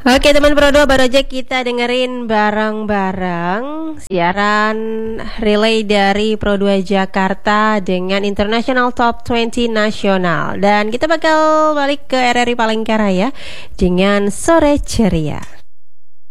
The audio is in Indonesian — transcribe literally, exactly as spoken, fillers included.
Oke teman Pro dua, baru aja kita dengerin bareng-bareng siaran relay dari Pro dua Jakarta dengan International Top dua puluh Nasional. Dan kita bakal balik ke R R I Palangkaraya dengan Sore Ceria.